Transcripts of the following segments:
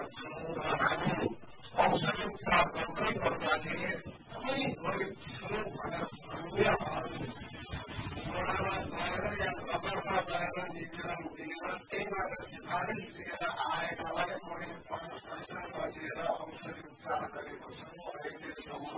गर्छौँ र हामी औषधि उपचार गर्दै गर्दाखेरि कुनै गरिब छु भनेर वडामा गएर या नगरमा गएर निवेदन दिएर त्यहीबाट सिफारिस दिएर आएकालाई मैले पैसा नदिएर औषधि उपचार गरेको छु। अहिलेसम्म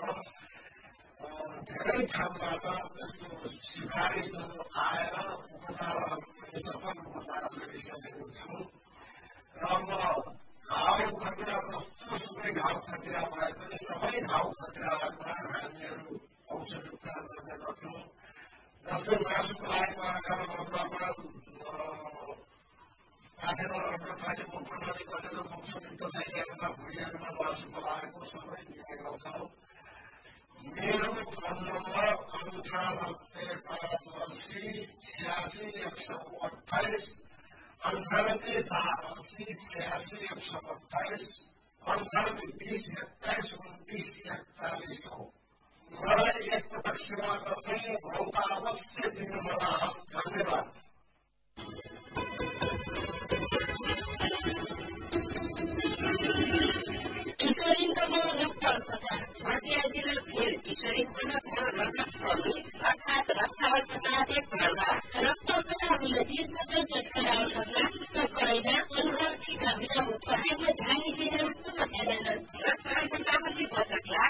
धेरै ठाउँबाट त्यस्तो सिफारिसहरू आएर उपचारहरू पनि सफल उपचार गरिसकेको छु र म घाउ खतिरा जस्तो सुकै घाउ खतिरा भए पनि सबै घाउ खतिराहरूमा हामीहरू औषधि उपचार गर्ने गर्छौँ। जस्तै मासुको लागि आएर मकरमा काठेर खानेको प्रणाली गरेर औषधियुक्त चाहिएका भुँडीहरूमा मासुको लागेको सबै दिने गर्छौँ। मेरो फोन नम्बर 9858866128 9848866128 9820212941 हो। मलाई एकपटक सेवा गर्दै मौका अवश्य दिनुहोला। धन्यवाद। ईश्वरीको रक्त अस्पताल भर्तिया जिल्ला भेल ईश्वरीको रक्तकर्मी अर्थात् रक्तवर्तकाले पर्दा रक्तकला शीर्षक चटकरा चक्करैना अनुहार टीका विराम पहाडमा झानी दिने समस्या रक्तको तापसी बचकला